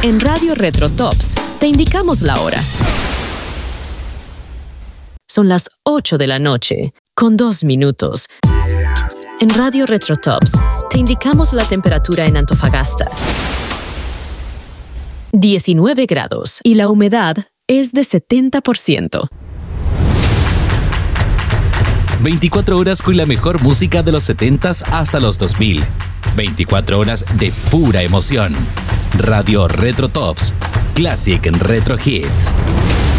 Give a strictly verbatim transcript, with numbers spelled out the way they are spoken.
En Radio Retro Tops te indicamos la hora. Son las ocho de la noche, con dos minutos. En Radio Retro Tops te indicamos la temperatura en Antofagasta. diecinueve grados y la humedad es de setenta por ciento. veinticuatro horas con la mejor música de los setentas hasta los dos mil. veinticuatro horas de pura emoción. Radio Retro Tops, Classic Retro Hits.